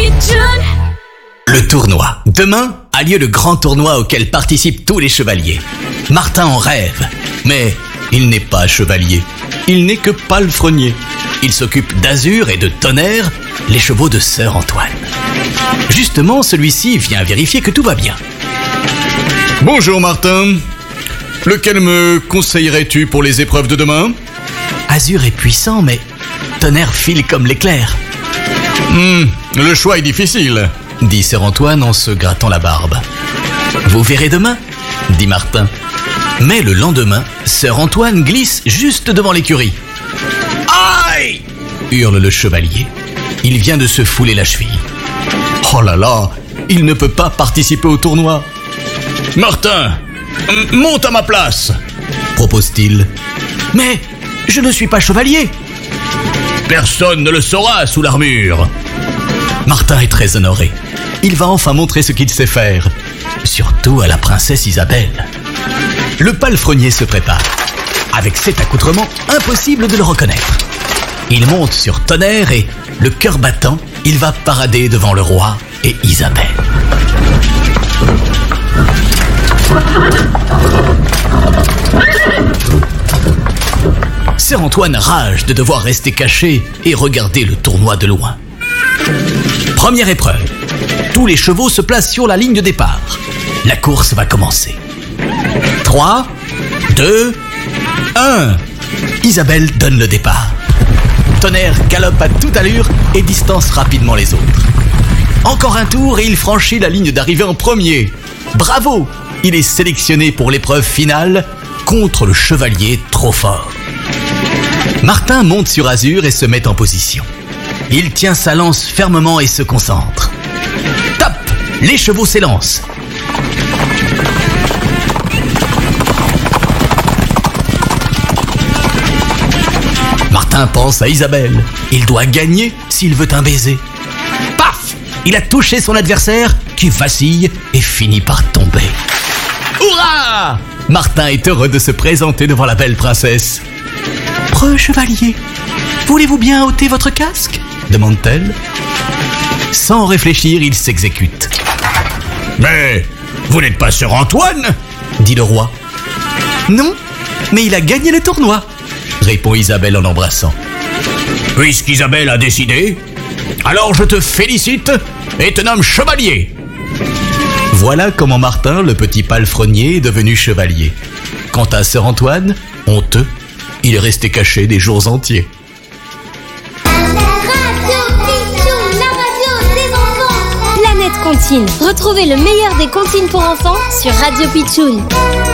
Pitchoun. Le tournoi. Demain a lieu le grand tournoi auquel participent tous les chevaliers. Martin en rêve, mais il n'est pas chevalier. Il n'est que palefrenier. Il s'occupe d'Azur et de Tonnerre, les chevaux de Sœur Antoine. Justement, celui-ci vient vérifier que tout va bien. Bonjour Martin. Lequel me conseillerais-tu pour les épreuves de demain ? Azur est puissant, mais Tonnerre file comme l'éclair. Le choix est difficile, dit Sœur Antoine en se grattant la barbe. Vous verrez demain, dit Martin. Mais le lendemain, Sœur Antoine glisse juste devant l'écurie. Aïe ! Hurle le chevalier. Il vient de se fouler la cheville. Oh là là, il ne peut pas participer au tournoi. Martin, monte à ma place, propose-t-il. Mais je ne suis pas chevalier. Personne ne le saura sous l'armure. Martin est très honoré. Il va enfin montrer ce qu'il sait faire. Surtout à la princesse Isabelle. Le palefrenier se prépare. Avec cet accoutrement, impossible de le reconnaître. Il monte sur Tonnerre et, le cœur battant, il va parader devant le roi et Isabelle. Sœur Antoine rage de devoir rester caché et regarder le tournoi de loin. Première épreuve. Tous les chevaux se placent sur la ligne de départ. La course va commencer. 3, 2, 1. Isabelle donne le départ. Tonnerre galope à toute allure et distance rapidement les autres. Encore un tour et il franchit la ligne d'arrivée en premier. Bravo! Il est sélectionné pour l'épreuve finale contre le chevalier trop fort. Martin monte sur Azur et se met en position. Il tient sa lance fermement et se concentre. Top! Les chevaux s'élancent. Martin pense à Isabelle. Il doit gagner s'il veut un baiser. Paf! Il a touché son adversaire qui vacille et finit par tomber. Hurrah! Martin est heureux de se présenter devant la belle princesse. « Preux chevalier, voulez-vous bien ôter votre casque ?» demande-t-elle. Sans réfléchir, il s'exécute. « Mais vous n'êtes pas Sœur Antoine ?» dit le roi. « Non, mais il a gagné le tournoi !» répond Isabelle en l'embrassant. « Puisqu'Isabelle a décidé, alors je te félicite et te nomme chevalier !» Voilà comment Martin, le petit palefrenier, est devenu chevalier. Quant à Sœur Antoine, honteux, il est resté caché des jours entiers. Planète Comptine. Retrouvez le meilleur des comptines pour enfants sur Radio Pitchoun.